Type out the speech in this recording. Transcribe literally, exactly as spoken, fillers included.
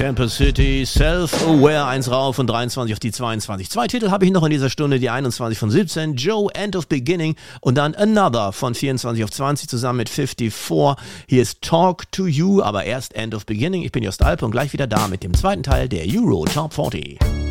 Campus City, Self-Aware, eins rauf und dreiundzwanzig auf die zweiundzwanzig. Zwei Titel habe ich noch in dieser Stunde, die einundzwanzig von siebzehn, Joe, End of Beginning und dann Another von vierundzwanzig auf zwanzig zusammen mit vierundfünfzig. Hier ist Talk to You, aber erst End of Beginning. Ich bin Jost Alpe und gleich wieder da mit dem zweiten Teil der Euro Top vierzig.